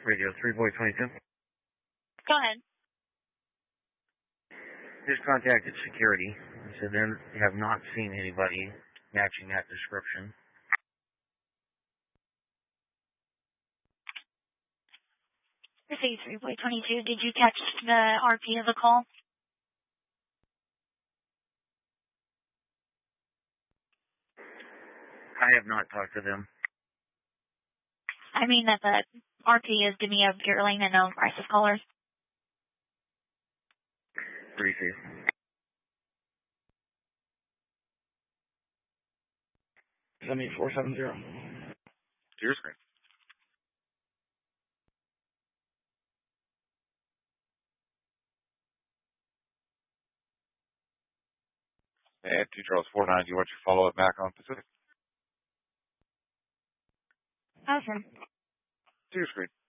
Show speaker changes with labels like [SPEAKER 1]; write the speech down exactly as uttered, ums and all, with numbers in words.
[SPEAKER 1] Radio three boy twenty-two.
[SPEAKER 2] Go ahead.
[SPEAKER 1] Just contacted security. They said they have not seen anybody matching that description.
[SPEAKER 2] This is three boy twenty-two. Did you catch the R P of the call?
[SPEAKER 1] I have not talked to them.
[SPEAKER 2] I mean that the R P is giving you a purely unknown crisis callers.
[SPEAKER 1] Receive.
[SPEAKER 3] Send me four seven zero.
[SPEAKER 4] To your screen. And two Charles four nine, do you want your follow-up back on Pacific?
[SPEAKER 2] Awesome.
[SPEAKER 4] To your screen.